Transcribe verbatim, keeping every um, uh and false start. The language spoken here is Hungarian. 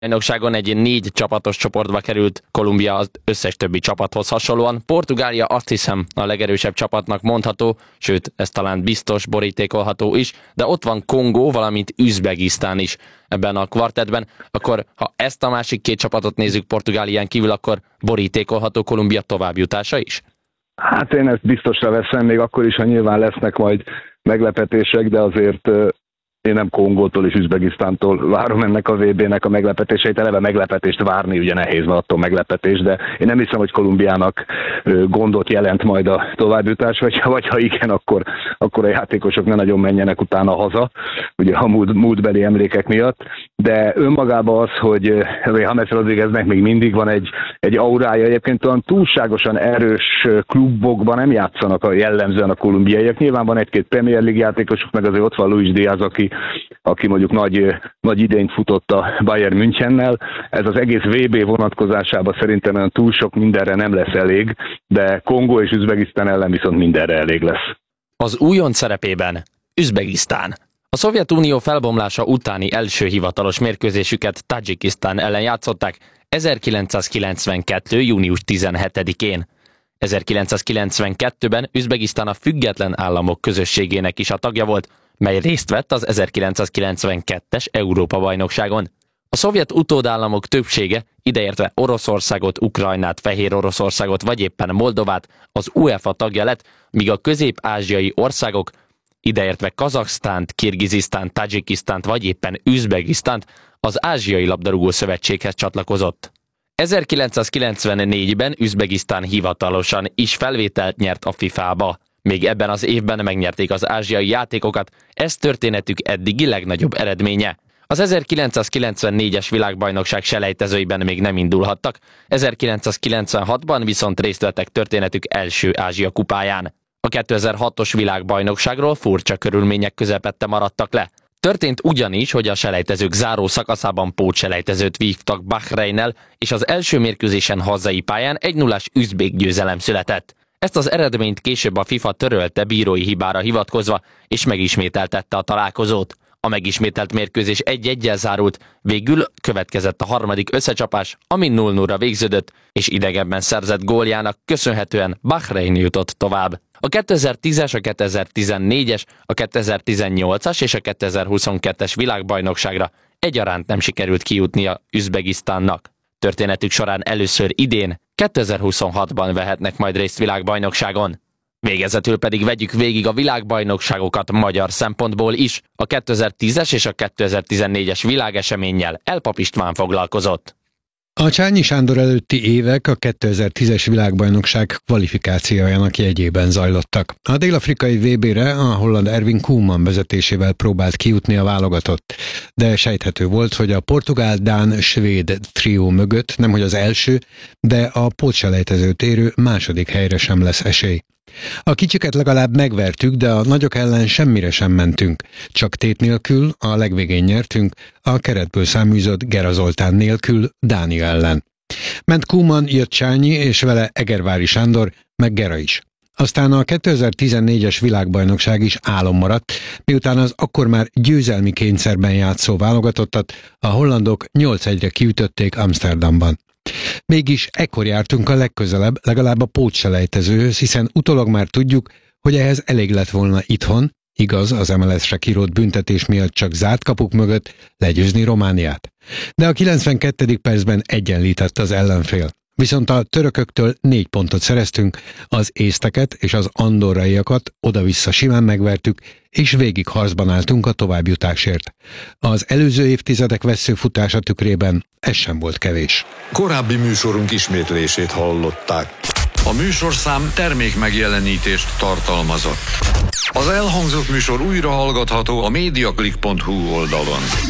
bajnokságon egy négy csapatos csoportba került Kolumbia az összes többi csapathoz hasonlóan. Portugália azt hiszem a legerősebb csapatnak mondható, sőt, ez talán biztos borítékolható is, de ott van Kongó, valamint Üzbegisztán is ebben a kvartettben. Akkor ha ezt a másik két csapatot nézzük Portugálián kívül, akkor borítékolható Kolumbia továbbjutása is? Hát én ezt biztosra veszem, még akkor is, ha nyilván lesznek majd meglepetések, de azért én nem Kongótól és Üzbegisztántól várom ennek a vé bének a meglepetéseit. Eleve meglepetést várni ugye nehéz, van attól meglepetés, de én nem hiszem, hogy Kolumbiának gondot jelent majd a továbbjutás, vagy, vagy ha igen, akkor, akkor a játékosok ne nagyon menjenek utána haza, ugye a múlt, múltbeli emlékek miatt, de önmagában az, hogy James Rodrígueznek még mindig van egy, egy aurája, egyébként olyan túlságosan erős klubokban nem játszanak a jellemzően a kolumbiaiak. Nyilván van egy-két Premier League játékosuk, meg azért ott van Luis Díaz, aki aki mondjuk nagy, nagy idényt futott a Bayern Münchennel. Ez az egész vé bé vonatkozásában szerintem olyan túl sok mindenre nem lesz elég, de Kongó és Üzbegisztán ellen viszont mindenre elég lesz. Az újonc szerepében Üzbegisztán. A Szovjetunió felbomlása utáni első hivatalos mérkőzésüket Tadzsikisztán ellen játszották ezerkilencszázkilencvenkettő. június tizenhetedikén. ezerkilencszázkilencvenkettőben Üzbegisztán a Független Államok Közösségének is a tagja volt, mely részt vett az ezerkilencszázkilencvenkettes Európa-bajnokságon. A szovjet utódállamok többsége, ideértve Oroszországot, Ukrajnát, Fehér Oroszországot vagy éppen Moldovát az UEFA tagja lett, míg a közép-ázsiai országok, ideértve Kazaksztánt, Kirgizisztánt, Tadzsikisztánt vagy éppen Üzbegisztánt az Ázsiai Labdarúgó Szövetséghez csatlakozott. ezerkilencszázkilencvennégyben Üzbegisztán hivatalosan is felvételt nyert a fifába. Még ebben az évben megnyerték az ázsiai játékokat, ez történetük eddigi legnagyobb eredménye. Az ezerkilencszázkilencvennégyes világbajnokság selejtezőiben még nem indulhattak, ezerkilencszázkilencvenhatban viszont részt vettek történetük első Ázsia kupáján. A kétezer-hatos világbajnokságról furcsa körülmények közepette maradtak le. Történt ugyanis, hogy a selejtezők záró szakaszában pótselejtezőt vívtak Bahreinnel, és az első mérkőzésen hazai pályán egy nullás üzbék győzelem született. Ezt az eredményt később a FIFA törölte bírói hibára hivatkozva, és megismételtette a találkozót. A megismételt mérkőzés egy-eggyel zárult, végül következett a harmadik összecsapás, ami nulla nullra végződött, és idegenben szerzett góljának köszönhetően Bahrein jutott tovább. A kétezer-tízes, a kétezer-tizennégyes, a kétezer-tizennyolcas és a kétezer-huszonkettes világbajnokságra egyaránt nem sikerült kijutnia Üzbegisztánnak. Történetük során először idén, kétezer-huszonhatban vehetnek majd részt világbajnokságon. Végezetül pedig vegyük végig a világbajnokságokat magyar szempontból is. A kétezer-tízes és a kétezer-tizennégyes világeseménnyel Elpap István foglalkozott. A Csányi Sándor előtti évek a kétezer-tízes világbajnokság kvalifikációjának jegyében zajlottak. A dél-afrikai vé bére a holland Ervin Koeman vezetésével próbált kijutni a válogatott, de sejthető volt, hogy a portugál-dán-svéd trió mögött nemhogy az első, de a pótselejtezőt érő második helyre sem lesz esély. A kicsiket legalább megvertük, de a nagyok ellen semmire sem mentünk. Csak tét nélkül, a legvégén nyertünk, a keretből száműzött Gera Zoltán nélkül Dánia ellen. Ment Koeman, jött Csányi, és vele Egervári Sándor, meg Gera is. Aztán a kétezer-tizennégyes világbajnokság is álom maradt, miután az akkor már győzelmi kényszerben játszó válogatottat a hollandok nyolc egyre kiütötték Amsterdamban. Mégis ekkor jártunk a legközelebb, legalább a pótselejtezőhöz, hiszen utólag már tudjuk, hogy ehhez elég lett volna itthon, igaz, az em el es-re kirótt büntetés miatt csak zárt kapuk mögött legyőzni Romániát. De a kilencvenkettedik percben egyenlített az ellenfél. Viszont a törököktől négy pontot szereztünk, az észteket és az andorraiakat oda-vissza simán megvertük, és végig harcban álltunk a továbbjutásért. Az előző évtizedek vesszőfutása tükrében ez sem volt kevés. Korábbi műsorunk ismétlését hallották. A műsorszám termék megjelenítést tartalmazott. Az elhangzott műsor újra hallgatható a mediaclick pont hu oldalon.